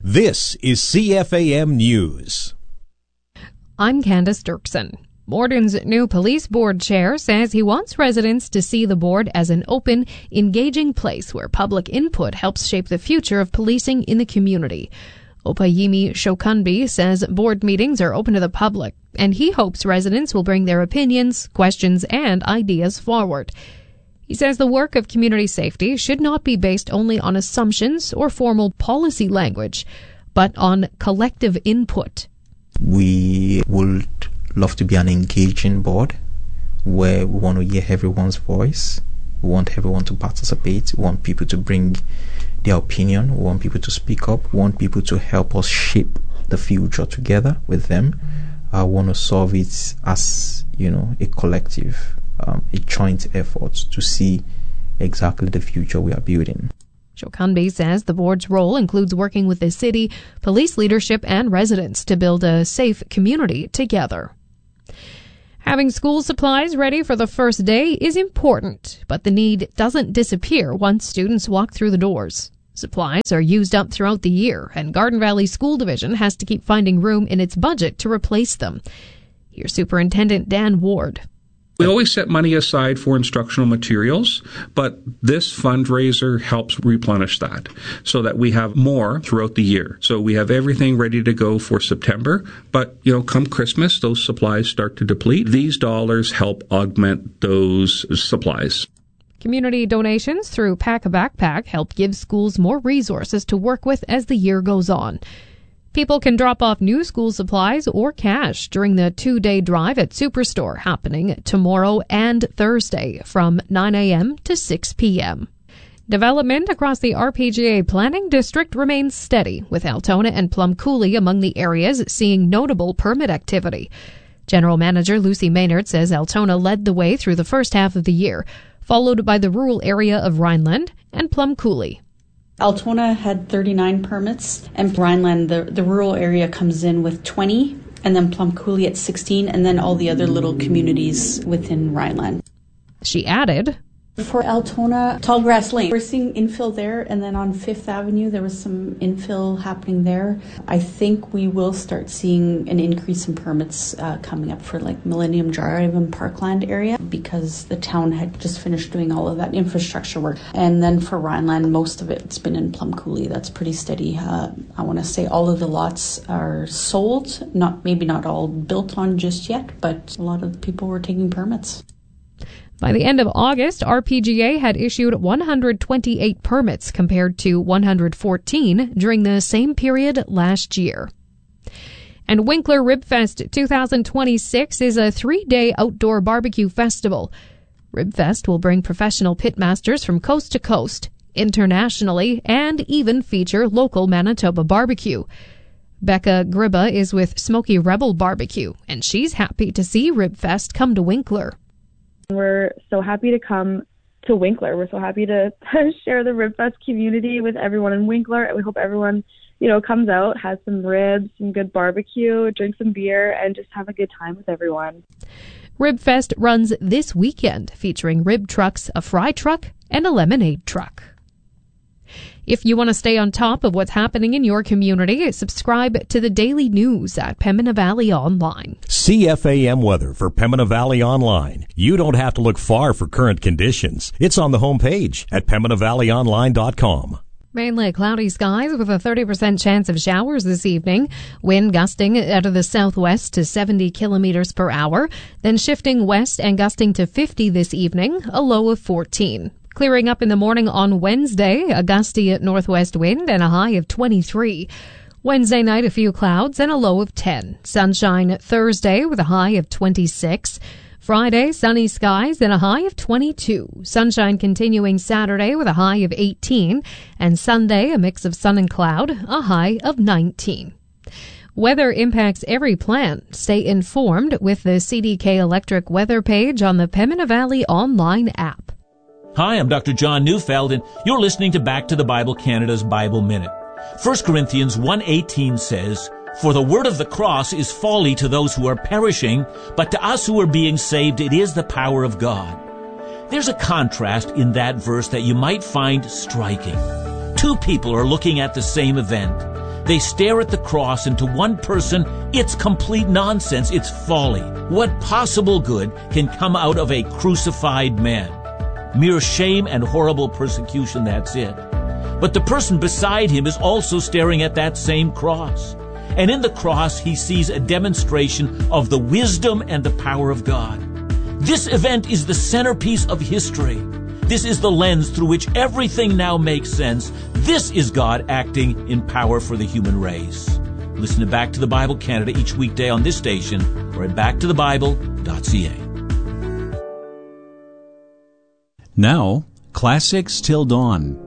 This is CFAM News. I'm Candace Dirksen. Borden's new police board chair says he wants residents to see the board as an open, engaging place where public input helps shape the future of policing in the community. Opayemi Shokunbi says board meetings are open to the public, and he hopes residents will bring their opinions, questions, and ideas forward. He says the work of community safety should not be based only on assumptions or formal policy language, but on collective input. We would love to be an engaging board where we want to hear everyone's voice. We want everyone to participate. We want people to bring their opinion. We want people to speak up. We want people to help us shape the future together with them. I want to solve it as, a collective, a joint effort to see exactly the future we are building. Shokunbi says the board's role includes working with the city, police leadership, and residents to build a safe community together. Having school supplies ready for the first day is important, but the need doesn't disappear once students walk through the doors. Supplies are used up throughout the year, and Garden Valley School Division has to keep finding room in its budget to replace them. Here's Superintendent Dan Ward. We always set money aside for instructional materials, but this fundraiser helps replenish that so that we have more throughout the year. So we have everything ready to go for September, but come Christmas, those supplies start to deplete. These dollars help augment those supplies. Community donations through Pack a Backpack help give schools more resources to work with as the year goes on. People can drop off new school supplies or cash during the 2-day drive at Superstore happening tomorrow and Thursday from 9 a.m. to 6 p.m. Development across the RPGA Planning District remains steady, with Altona and Plum Coulee among the areas seeing notable permit activity. General Manager Lucy Maynard says Altona led the way through the first half of the year, followed by the rural area of Rhineland and Plum Coulee. Altona had 39 permits, and Rhineland, the rural area, comes in with 20, and then Plum Coulee at 16, and then all the other little communities within Rhineland. She added, For Altona, Tallgrass Lane, we're seeing infill there, and then on 5th Avenue, there was some infill happening there. I think we will start seeing an increase in permits coming up for like Millennium Drive and Parkland area because the town had just finished doing all of that infrastructure work. And then for Rhineland, most of it's been in Plum Coulee. That's pretty steady. I want to say all of the lots are sold, maybe not all built on just yet, but a lot of the people were taking permits. By the end of August, RPGA had issued 128 permits compared to 114 during the same period last year. And Winkler Ribfest 2026 is a 3-day outdoor barbecue festival. Ribfest will bring professional pitmasters from coast to coast, internationally, and even feature local Manitoba barbecue. Becca Gribba is with Smoky Rebel Barbecue, and she's happy to see Ribfest come to Winkler. We're so happy to come to Winkler. We're so happy to share the Ribfest community with everyone in Winkler. And we hope everyone, comes out, has some ribs, some good barbecue, drink some beer, and just have a good time with everyone. Ribfest runs this weekend, featuring rib trucks, a fry truck, and a lemonade truck. If you want to stay on top of what's happening in your community, subscribe to the daily news at Pembina Valley Online. CFAM weather for Pembina Valley Online. You don't have to look far for current conditions. It's on the homepage at PembinaValleyOnline.com. Mainly cloudy skies with a 30% chance of showers this evening. Wind gusting out of the southwest to 70 kilometers per hour, then shifting west and gusting to 50 this evening, a low of 14. Clearing up in the morning on Wednesday, a gusty northwest wind and a high of 23. Wednesday night, a few clouds and a low of 10. Sunshine Thursday with a high of 26. Friday, sunny skies and a high of 22. Sunshine continuing Saturday with a high of 18. And Sunday, a mix of sun and cloud, a high of 19. Weather impacts every plant. Stay informed with the CDK Electric weather page on the Pembina Valley Online app. Hi, I'm Dr. John Neufeld, and you're listening to Back to the Bible Canada's Bible Minute. 1 Corinthians 1:18 says, For the word of the cross is folly to those who are perishing, but to us who are being saved it is the power of God. There's a contrast in that verse that you might find striking. Two people are looking at the same event. They stare at the cross, and to one person, it's complete nonsense. It's folly. What possible good can come out of a crucified man? Mere shame and horrible persecution, that's it. But the person beside him is also staring at that same cross. And in the cross, he sees a demonstration of the wisdom and the power of God. This event is the centerpiece of history. This is the lens through which everything now makes sense. This is God acting in power for the human race. Listen to Back to the Bible Canada each weekday on this station or at backtothebible.ca. Now, Classics Till Dawn.